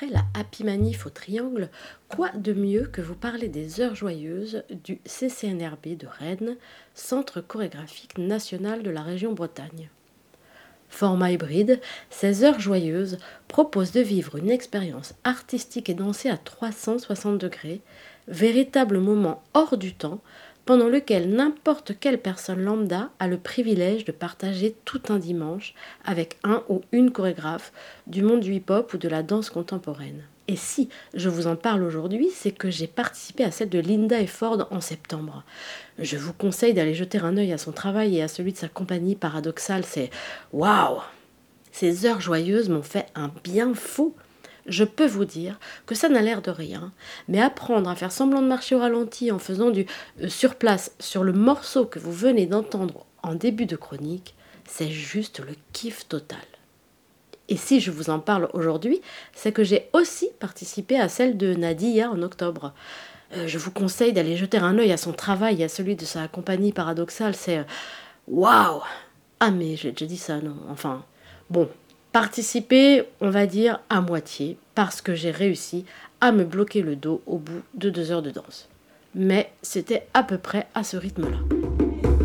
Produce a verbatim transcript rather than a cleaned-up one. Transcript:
Après la Happy Manif au Triangle, quoi de mieux que vous parler des Heures Joyeuses du C C N R B de Rennes, Centre chorégraphique national de la région Bretagne. Format hybride, ces Heures Joyeuses proposent de vivre une expérience artistique et dansée à trois cent soixante degrés, véritable moment hors du temps, pendant lequel n'importe quelle personne lambda a le privilège de partager tout un dimanche avec un ou une chorégraphe du monde du hip-hop ou de la danse contemporaine. Et si je vous en parle aujourd'hui, c'est que j'ai participé à celle de Linda et Ford en septembre. Je vous conseille d'aller jeter un œil à son travail et à celui de sa compagnie paradoxale. C'est waouh! Ces Heures Joyeuses m'ont fait un bien fou. Je peux vous dire que ça n'a l'air de rien, mais apprendre à faire semblant de marcher au ralenti en faisant du euh, sur place sur le morceau que vous venez d'entendre en début de chronique, c'est juste le kiff total. Et si je vous en parle aujourd'hui, c'est que j'ai aussi participé à celle de Nadia en octobre. Euh, je vous conseille d'aller jeter un œil à son travail et à celui de sa compagnie paradoxale. C'est euh, waouh! Ah mais j'ai déjà dit ça, non? Enfin, bon, participer, on va dire à moitié, parce que j'ai réussi à me bloquer le dos au bout de deux heures de danse. Mais c'était à peu près à ce rythme-là.